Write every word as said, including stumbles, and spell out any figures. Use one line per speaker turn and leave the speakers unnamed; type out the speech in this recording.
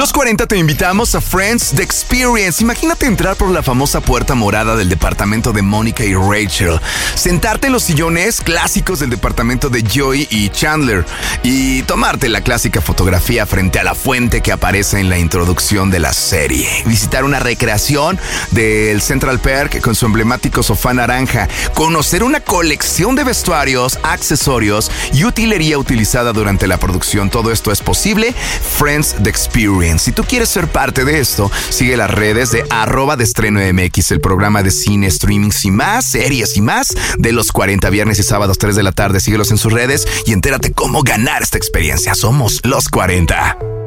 Los cuarenta te invitamos a Friends The Experience. Imagínate entrar por la famosa puerta morada del departamento de Mónica y Rachel, sentarte en los sillones clásicos del departamento de Joey y Chandler y tomarte la clásica fotografía frente a la fuente que aparece en la introducción de la serie. Visitar una recreación del Central Park con su emblemático sofá naranja. Conocer una colección de vestuarios, accesorios y utilería utilizada durante la producción. Todo esto es posible. Friends The Experience. Si tú quieres ser parte de esto, sigue las redes de arroba de estreno M X, el programa de cine, streamings y más, series y más de los cuarenta, viernes y sábados tres de la tarde. Síguelos en sus redes y entérate cómo ganar esta experiencia. Somos los cuarenta.